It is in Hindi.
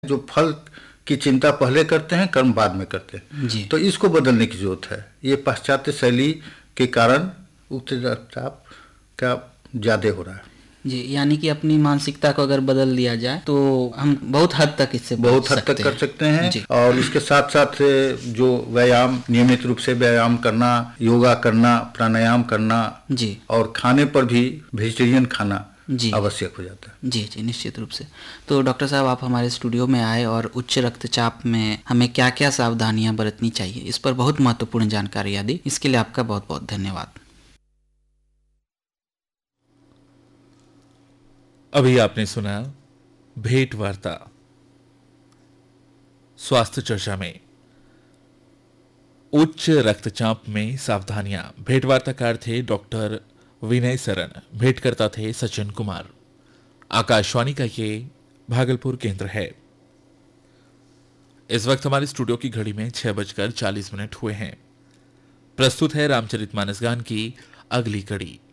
जो फल की चिंता पहले करते हैं, कर्म बाद में करते हैं। जी तो इसको बदलने की जरूरत है। ये पाश्चात्य शैली के कारण उच्च रक्तचाप का ज़्यादा हो रहा है। जी, यानी कि अपनी मानसिकता को अगर बदल दिया जाए तो हम बहुत हद तक इससे बच बहुत हद तक सकते कर हैं। सकते हैं। जी और इसके साथ साथ जो व्यायाम, नियमित रूप से व्यायाम करना, योगा करना, प्राणायाम करना जी और खाने पर भी वेजिटेरियन खाना जी आवश्यक हो जाता है। जी जी, निश्चित रूप से। तो डॉक्टर साहब, आप हमारे स्टूडियो में आए और उच्च रक्तचाप में हमें क्या क्या सावधानियां बरतनी चाहिए, इस पर बहुत महत्वपूर्ण जानकारियां दी। इसके लिए आपका बहुत बहुत धन्यवाद। अभी आपने सुना भेंट वार्ता स्वास्थ्य चर्चा में उच्च रक्तचाप में सावधानियां। भेंट वार्ताकार थे डॉक्टर विनय सरन, भेंट करता थे सचिन कुमार। आकाशवाणी का ये भागलपुर केंद्र है। इस वक्त हमारे स्टूडियो की घड़ी में 6:40 हुए हैं। प्रस्तुत है रामचरितमानस गान की अगली कड़ी।